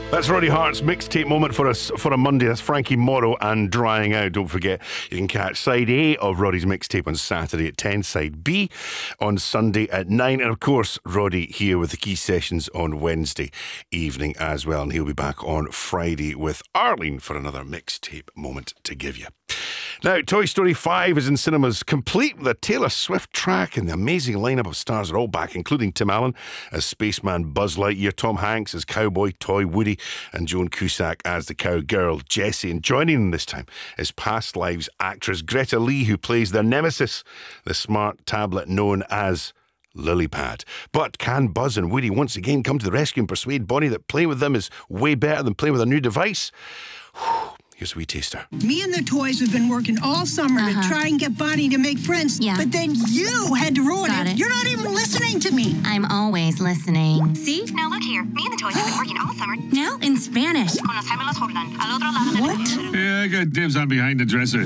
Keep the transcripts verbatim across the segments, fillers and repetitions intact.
That's Roddy Hart's mixtape moment for us for a Monday. That's Frankie Morrow and Drying Out. Don't forget, you can catch side A of Roddy's mixtape on Saturday at ten, side B on Sunday at nine. And of course, Roddy here with the Key Sessions on Wednesday evening as well. And he'll be back on Friday with Arlene for another mixtape moment to give you. Now, Toy Story five is in cinemas, complete with a Taylor Swift track, and the amazing lineup of stars are all back, including Tim Allen as Spaceman Buzz Lightyear, Tom Hanks as Cowboy Toy Woody, and Joan Cusack as the cowgirl Jessie. And joining them this time is past lives actress Greta Lee, who plays their nemesis, the smart tablet known as Lilypad. But can Buzz and Woody once again come to the rescue and persuade Bonnie that playing with them is way better than playing with a new device? Whew. Here's a wee taster. Me and the toys have been working all summer uh-huh. to try and get Bonnie to make friends, yeah. but then you had to ruin it. it. You're not even listening to me. I'm always listening. See? Now look here. Me and the toys have been working all summer. Now in Spanish. What? Yeah, I got dibs on behind the dresser.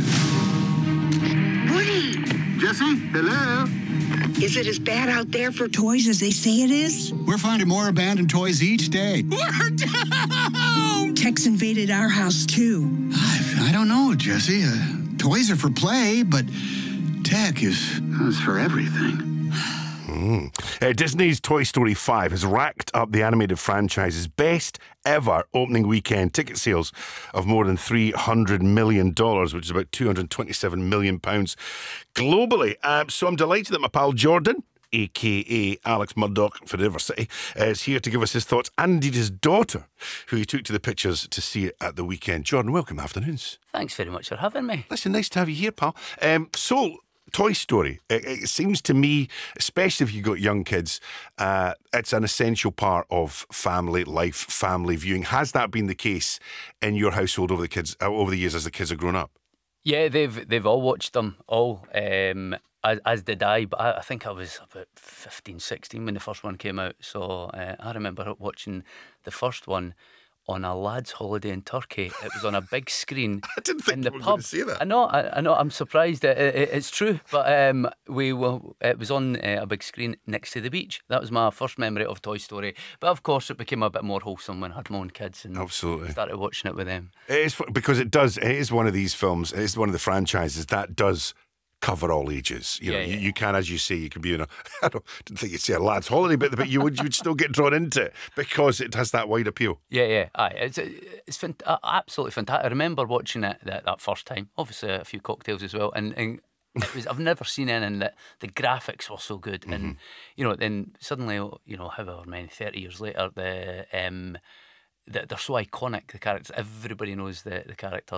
Woody! Jesse, hello? Is it as bad out there for toys as they say it is? We're finding more abandoned toys each day. We're down! Tech's invaded our house, too. I, I don't know, Jesse. Uh, toys are for play, but tech is, is for everything. Mm. Uh, Disney's Toy Story five has racked up the animated franchise's best ever opening weekend ticket sales of more than three hundred million dollars, which is about two hundred twenty-seven million pounds globally. Uh, so I'm delighted that my pal Jordan, a k a. Alex Murdoch for River City, uh, is here to give us his thoughts, and indeed his daughter, who he took to the pictures to see it at the weekend. Jordan, welcome. Afternoons. Thanks very much for having me. Listen, nice to have you here, pal. Um, so... Toy Story, it, it seems to me, especially if you've got young kids, uh, it's an essential part of family life, family viewing. Has that been the case in your household over the kids uh, over the years as the kids have grown up? Yeah, they've they've all watched them, all, um, as, as did I, but I, I think I was about fifteen, sixteen when the first one came out, so uh, I remember watching the first one on a lad's holiday in Turkey. It was on a big screen. I didn't think in the you were pub. going to say that. I know, I, I know. I'm surprised. It, it, it's true, but um, we were. It was on uh, a big screen next to the beach. That was my first memory of Toy Story. But of course, it became a bit more wholesome when I had my own kids and Absolutely. started watching it with them. It is because it does. It is one of these films. It is one of the franchises that does cover all ages. You know, yeah, yeah. You, you can, as you say, you could be in a. I don't, didn't think you'd say a lad's holiday, but but you would you would still get drawn into it because it has that wide appeal. Yeah, yeah, aye, it's it's fant- absolutely fantastic. I remember watching it that, that first time. Obviously, a few cocktails as well, and. and it was, I've never seen anything that the graphics were so good, mm-hmm. and you know, then suddenly, you know, however many thirty years later, the um, the, they're so iconic. The characters, everybody knows the the characters.